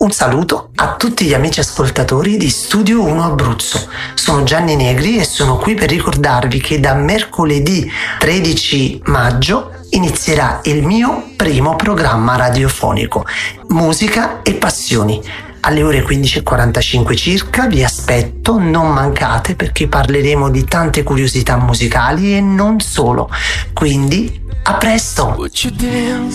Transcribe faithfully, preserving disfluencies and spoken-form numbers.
Un saluto a tutti gli amici ascoltatori di Studio uno Abruzzo. Sono Gianni Negri e sono qui per ricordarvi che da mercoledì tredici maggio inizierà il mio primo programma radiofonico, Musica e Passioni. Alle ore quindici e quarantacinque circa vi aspetto, non mancate perché parleremo di tante curiosità musicali e non solo. Quindi, a presto!